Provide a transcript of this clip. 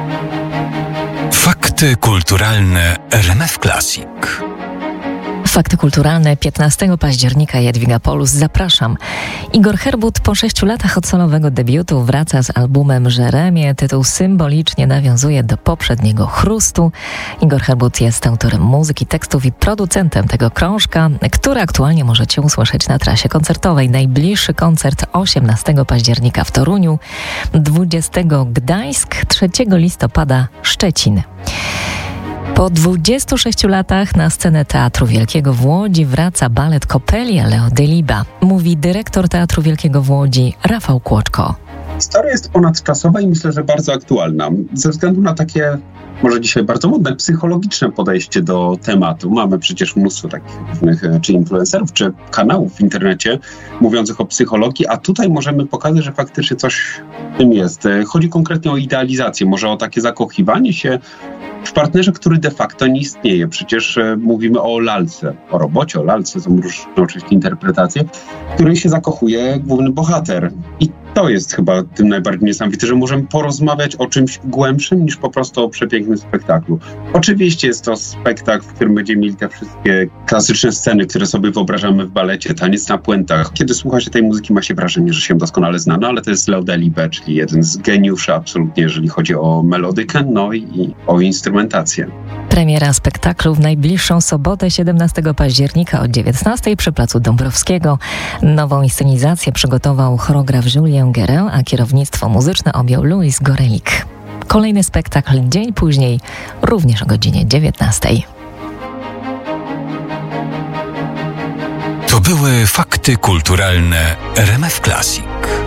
Fakty kulturalne RMF Classic. Fakty kulturalne 15 października. Jadwiga Polus, zapraszam. Igor Herbut po 6 latach od solowego debiutu wraca z albumem Jeremię. Tytuł symbolicznie nawiązuje do poprzedniego Chrustu. Igor Herbut jest autorem muzyki, tekstów i producentem tego krążka, który aktualnie możecie usłyszeć na trasie koncertowej. Najbliższy koncert 18 października w Toruniu, 20 Gdańsk, 3 listopada Szczecin. Po 26 latach na scenę Teatru Wielkiego w Łodzi wraca balet Coppelia Leo Delibes, mówi dyrektor Teatru Wielkiego w Łodzi Rafał Kłoczko. Historia jest ponadczasowa i myślę, że bardzo aktualna. Ze względu na takie, może dzisiaj bardzo modne, psychologiczne podejście do tematu. Mamy przecież mnóstwo takich różnych, czy influencerów, czy kanałów w internecie mówiących o psychologii, a tutaj możemy pokazać, że faktycznie coś w tym jest. Chodzi konkretnie o idealizację, może o takie zakochiwanie się w partnerze, który de facto nie istnieje. Przecież mówimy o lalce, o robocie, o lalce, są różne oczywiście interpretacje, w której się zakochuje główny bohater. I to jest chyba tym najbardziej niesamowite, że możemy porozmawiać o czymś głębszym niż po prostu o przepięknym spektaklu. Oczywiście jest to spektakl, w którym będziemy mieli te wszystkie klasyczne sceny, które sobie wyobrażamy w balecie, taniec na puentach. Kiedy słucha się tej muzyki, ma się wrażenie, że się doskonale znano, ale to jest Leo Delibes, czyli jeden z geniuszy absolutnie, jeżeli chodzi o melodykę, no i o instrumentację. Premiera spektaklu w najbliższą sobotę 17 października o 19 przy Placu Dąbrowskiego. Nową inscenizację przygotował choreograf Julien Guérin, a kierownictwo muzyczne objął Louis Gorelik. Kolejny spektakl dzień później, również o godzinie 19. To były fakty kulturalne RMF Classic.